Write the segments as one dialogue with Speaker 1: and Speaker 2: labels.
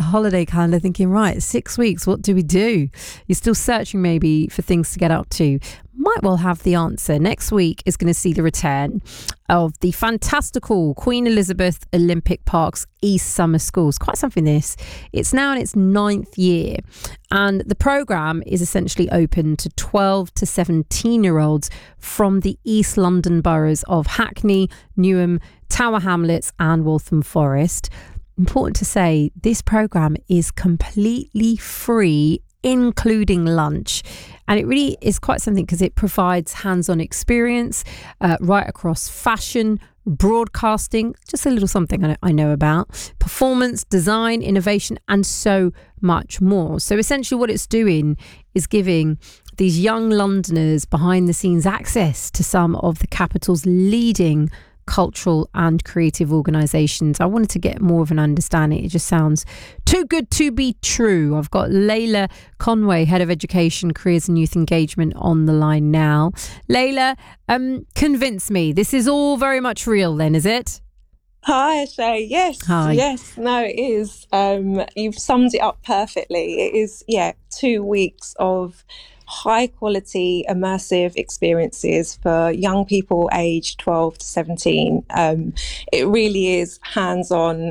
Speaker 1: holiday calendar thinking, right, 6 weeks, what do we do? You're still searching maybe for things to get up to. Might well have the answer. Next week is going to see the return of the fantastical Queen Elizabeth Olympic Park's East Summer Schools. Quite something this. It's now in its 9th year, and the programme is essentially open to 12 to 17-year-olds from the East London boroughs of Hackney, Newham, Tower Hamlets and Waltham Forest. Important to say, this programme is completely free, including lunch. And it really is quite something because it provides hands-on experience right across fashion, broadcasting, just a little something I know about, performance, design, innovation, and so much more. So essentially what it's doing is giving these young Londoners behind the scenes access to some of the capital's leading cultural and creative organisations. I wanted to get more of an understanding. It just sounds too good to be true. I've got Layla Conway, Head of Education, Careers and Youth Engagement on the line now. Layla, convince me. This is all very much real then, is it?
Speaker 2: Hi, Shay. Yes.
Speaker 1: Hi.
Speaker 2: Yes. No, it is. You've summed it up perfectly. It is, 2 weeks of high quality immersive experiences for young people aged 12 to 17. It really is hands-on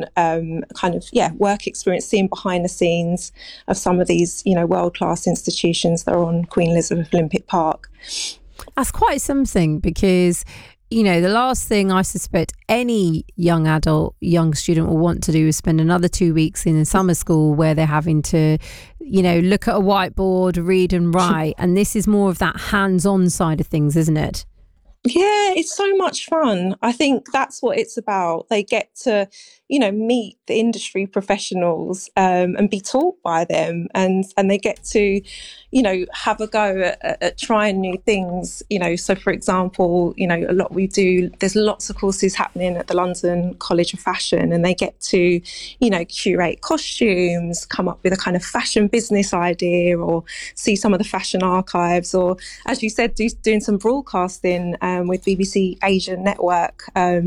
Speaker 2: work experience, seeing behind the scenes of some of these, world-class institutions that are on Queen Elizabeth Olympic Park.
Speaker 1: That's quite something because, the last thing I suspect any young adult, young student will want to do is spend another 2 weeks in a summer school where they're having to, look at a whiteboard, read and write. And this is more of that hands-on side of things, isn't it?
Speaker 2: Yeah, it's so much fun. I think that's what it's about. They get to, meet the industry professionals and be taught by them, and they get to, have a go at trying new things. So for example, there's lots of courses happening at the London College of Fashion, and they get to, curate costumes, come up with a kind of fashion business idea, or see some of the fashion archives, or as you said, doing some broadcasting with BBC Asian Network,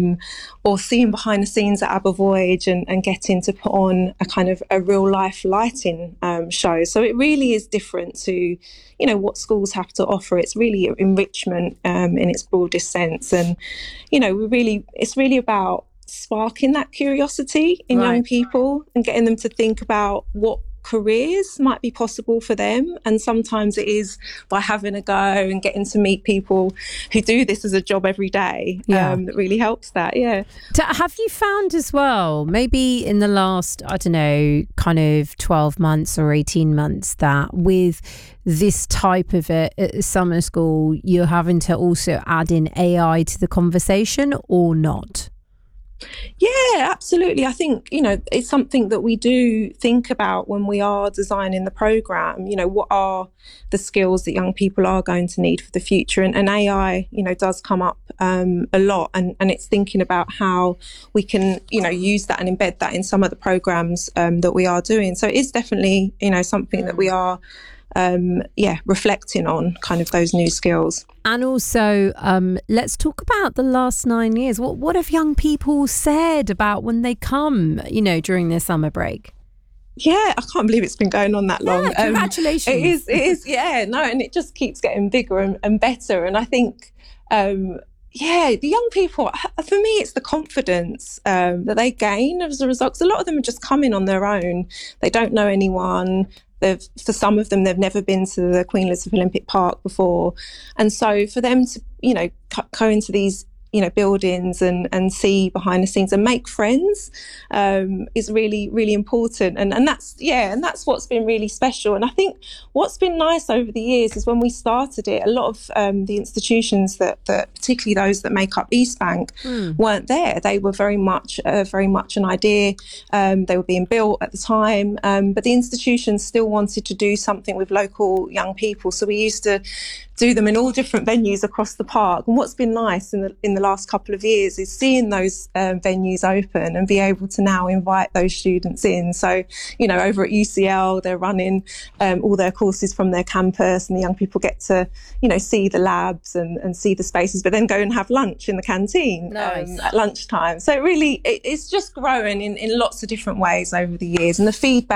Speaker 2: or seeing behind the scenes at Abervoyge and getting to put on a kind of a real life lighting show. So it really is different to, what schools have to offer. It's really enrichment in its broadest sense. And, it's really about sparking that curiosity in young people and getting them to think about what careers might be possible for them. And sometimes it is by having a go and getting to meet people who do this as a job every day that really helps that.
Speaker 1: Have you found as well, maybe in the last, kind of 12 months or 18 months, that with this type of a summer school, you're having to also add in AI to the conversation or not?
Speaker 2: Yeah, absolutely. I think, it's something that we do think about when we are designing the programme. What are the skills that young people are going to need for the future? And AI, does come up a lot. And it's thinking about how we can, use that and embed that in some of the programmes that we are doing. So it is definitely, something that we are reflecting on, kind of those new skills.
Speaker 1: And also, let's talk about the last 9 years. What have young people said about when they come, during their summer break?
Speaker 2: Yeah, I can't believe it's been going on that long.
Speaker 1: Congratulations.
Speaker 2: It is. Yeah, no, and it just keeps getting bigger and better. And I think, the young people, for me, it's the confidence that they gain as a result. 'Cause a lot of them are just coming on their own. They don't know anyone. For some of them, they've never been to the Queen Elizabeth Olympic Park before. And so for them to, go into these, buildings and see behind the scenes and make friends is really, really important. And that's what's been really special. And I think what's been nice over the years is when we started it, a lot of the institutions that particularly those that make up East Bank weren't there. They were very much an idea. They were being built at the time, but the institutions still wanted to do something with local young people. So we used to do them in all different venues across the park. And what's been nice in the last couple of years is seeing those venues open and be able to now invite those students in. So, over at UCL, they're running all their courses from their campus, and the young people get to, see the labs and see the spaces, but then go and have lunch in the canteen at lunchtime. So really, it's just growing in lots of different ways over the years. And the feedback